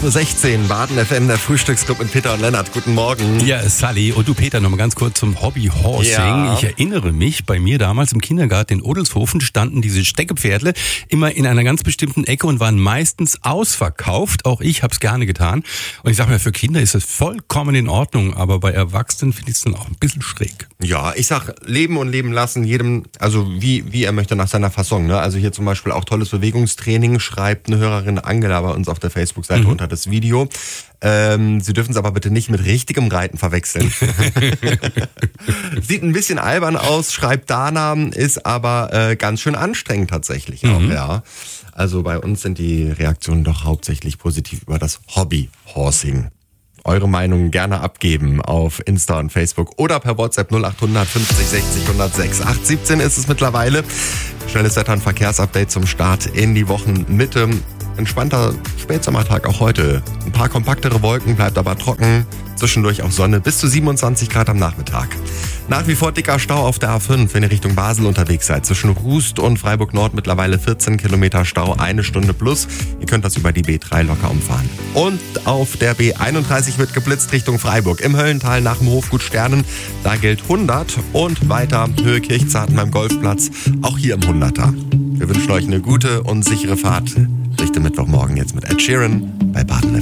8.16 Uhr, Baden FM, der Frühstücksclub mit Peter und Lennart. Guten Morgen. Ja, Sally. Und du, Peter, nochmal ganz kurz zum Hobby Horsing. Ja. Ich erinnere mich, bei mir damals im Kindergarten in Odelshofen standen diese Steckepferdle immer in einer ganz bestimmten Ecke und waren meistens ausverkauft. Auch ich habe es gerne getan. Und ich sage mir, für Kinder ist das vollkommen in Ordnung, aber bei Erwachsenen finde ich es dann auch ein bisschen schräg. Ja, ich sag, leben und leben lassen, jedem, also wie er möchte, nach seiner Fasson. Ne? Also hier zum Beispiel auch tolles Bewegungstraining, schreibt eine Hörerin Angela bei uns auf der Facebook-Seite unter das Video. Sie dürfen es aber bitte nicht mit richtigem Reiten verwechseln. Sieht ein bisschen albern aus, schreibt Dana, ist aber ganz schön anstrengend tatsächlich auch, ja. Also bei uns sind die Reaktionen doch hauptsächlich positiv über das Hobby Horsing. Eure Meinung gerne abgeben auf Insta und Facebook oder per WhatsApp 0800 50 60 106. 8:17 ist es mittlerweile. Schnelles Wetter- und Verkehrsupdate zum Start in die Wochenmitte. Entspannter Spätsommertag auch heute. Ein paar kompaktere Wolken, bleibt aber trocken. Zwischendurch auch Sonne, bis zu 27 Grad am Nachmittag. Nach wie vor dicker Stau auf der A5, wenn ihr Richtung Basel unterwegs seid. Zwischen Rust und Freiburg Nord mittlerweile 14 Kilometer Stau, 1 Stunde plus. Ihr könnt das über die B3 locker umfahren. Und auf der B31 wird geblitzt Richtung Freiburg. Im Höllental nach dem Hofgut Sternen, da gilt 100. Und weiter Höhe Kirchzarten beim Golfplatz, auch hier im 100er. Wir wünschen euch eine gute und sichere Fahrt. Richtung Mittwochmorgen jetzt mit Ed Sheeran bei Baden FM.